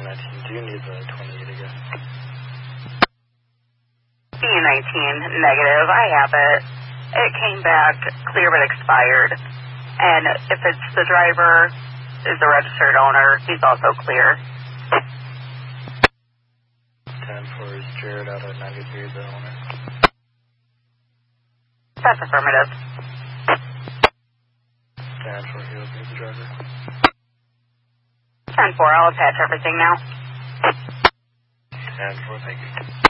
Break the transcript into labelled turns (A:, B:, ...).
A: B19, do you need the 28 again?
B: B19, negative. I have it. It came back clear but expired. And if it's the driver is the registered owner, he's also clear.
A: 10-4 is Jared out at 93, the owner.
B: That's affirmative.
A: 10-4, he will be the driver.
B: 10-4, I'll attach everything now.
A: 10-4, thank you.